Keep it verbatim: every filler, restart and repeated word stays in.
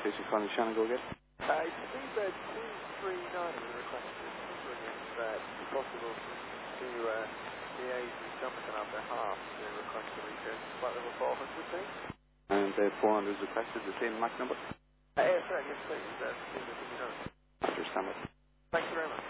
Station calling Shannon, go get. Uh, it's Seabird two three nine with a request to wondering if uh, it's possible to uh, liaise with Duncan on behalf to request a research flight level four hundred, please. And uh, four hundred is requested, the same Mac number? Uh, yeah, sorry, yes, please. Uh, Seabird two three nine. Roger, stand by. Thank you very much.